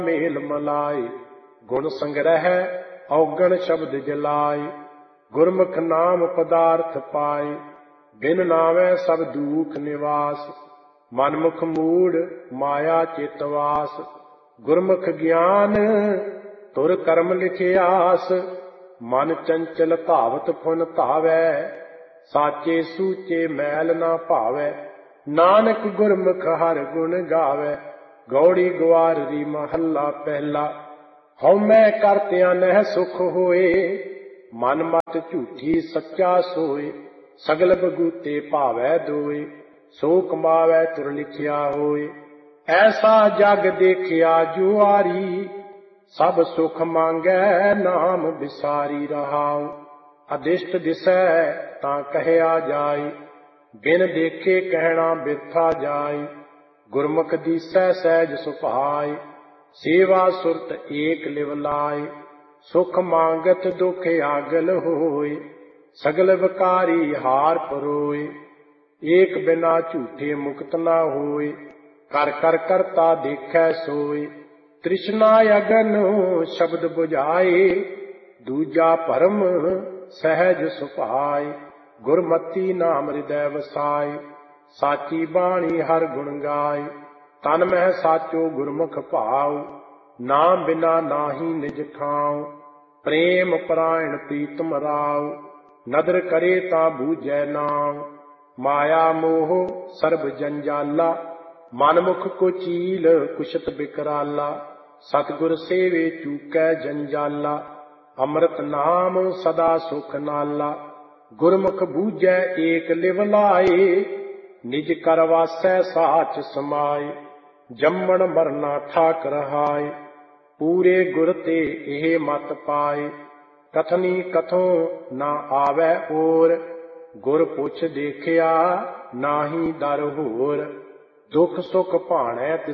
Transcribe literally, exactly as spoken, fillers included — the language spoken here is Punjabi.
ਮੇਲ ਮਲਾਏ। ਗੁਣ ਸੰਗ੍ਰਹਿ ਔਗਣ ਸ਼ਬਦ ਜਲਾਏ। ਗੁਰਮੁਖ ਨਾਮ ਪਦਾਰਥ ਪਾਏ। ਬਿਨ ਨਾਵੈ ਸਭ ਦੂਖ ਨਿਵਾਸ। ਮਨਮੁਖ ਮੂੜ ਮਾਇਆ ਚਿਤਵਾਸ। ਗੁਰਮੁਖ ਗਿਆਨ ਤੁਰ ਕਰਮ ਲਿਖਿਆਸ। ਮਨ ਚੰਚਲ ਧਾਵਤ ਫੁਨ ਧਾਵੈ। ਸਾਚੇ ਸੂਚੇ ਮੈਲ ਨਾ ਭਾਵੈ। ਨਾਨਕ ਗੁਰਮੁਖ ਹਰਿ ਗੁਣ ਗਾਵੈ। ਗੌੜੀ ਗੁਆਰਰੀ ਮਹੱਲਾ ਪਹਿਲਾ। ਹਉਮੈ ਕਰਤਿਆਂ ਨਹਿ ਸੁਖ ਹੋਏ। ਮਨ ਮਤ ਝੂਠੀ ਸੱਚਾ ਸੋਏ। ਸਗਲ ਬਗੂਤੇ ਭਾਵੈ ਦੋਏ। ਸੋ ਕਮਾਵੈ ਤੁਰ ਲਿਖਿਆ ਹੋਏ। ਐਸਾ ਜਗ ਦੇਖਿਆ ਜੁਆਰੀ। ਸਭ ਸੁਖ ਮੰਗੈ ਨਾਮ ਵਿਸਾਰੀ ਰਹਾਉ। ਅਦਿਸ਼ਟ ਦਿਸੈ ਤਾਂ ਕਹਿਆ ਜਾਏ। ਬਿਨ ਦੇਖੇ ਕਹਿਣਾ ਬਿਰਥਾ ਜਾਏ। ਗੁਰਮੁਖ ਦੀਸੈ ਸਹਿਜ ਸੁਭਾਏ। ਸੇਵਾ ਸੁਰਤ ਏਕ ਲਿਵ ਲਾਏ। ਸੁਖ ਮੰਗਤ ਦੁਖ ਆਗਲ ਹੋਏ। ਸਗਲ ਵਿਕਾਰੀ ਹਾਰ ਪਰੋਏ। ਏਕ ਬਿਨਾ ਝੂਠੇ ਮੁਕਤ ਨਾ ਹੋਏ। ਕਰ ਕਰ ਕਰਤਾ ਦੇਖੈ ਸੋਏ। ਤ੍ਰਿਸ਼ਨਾ ਅਗਨ ਸ਼ਬਦ ਬੁਝਾਏ। ਦੂਜਾ ਭਰਮ ਸਹਿਜ ਸੁਭਾਏ। ਗੁਰਮਤੀ ਨਾਮ ਹਿਰਦੈ ਵਸਾਏ। ਸਾਚੀ ਬਾਣੀ ਹਰ ਗੁਣ ਗਾਏ। ਤਨ ਮਹਿ ਸਾਚੋ ਗੁਰਮੁਖ ਭਾਉ। ਨਾਮ ਬਿਨਾ ਨਾਹੀ ਨਿਜ ਠਾਉ। ਪ੍ਰੇਮ ਪਰਾਇਣ ਪ੍ਰੀਤਮ ਰਾਉ। ਨਦਰ ਕਰੇ ਤਾਂ ਬੂਝੈ ਨਾਉ। ਮਾਇਆ ਮੋਹ ਸਰਬ ਜੰਜਾਲਾ। ਮਨਮੁਖ ਕੋ ਚੀਲ ਕੁਸ਼ਤ ਬਿਕਰਾਲਾ। ਸਤਿਗੁਰ ਸੇਵੇ ਚੂਕੈ ਜੰਜਾਲਾ। ਅੰਮ੍ਰਿਤ ਨਾਮ ਸਦਾ ਸੁਖ ਨਾਲਾ। ਗੁਰਮੁਖ ਬੂਝੈ ਏਕ ਲਿਵ ਲਾਏ। ਨਿਜ ਕਰ ਵਾਸੈ ਸਾਚ ਸਮਾਏ। ਜੰਮਣ ਮਰਨਾ ਠਾਕ ਰਹਾਏ। ਪੂਰੇ ਗੁਰ ਤੇ ਇਹ ਮਤ ਪਾਏ। ਕਥਨੀ ਕਥੋਂ ਨਾ ਆਵੈ ਔਰ। ਗੁਰ ਪੁੱਛ ਦੇਖਿਆ ਨਾਹੀ ਦਰ ਹੋਰ। ਦੁਖ ਸੁਖ ਭਾਣੈ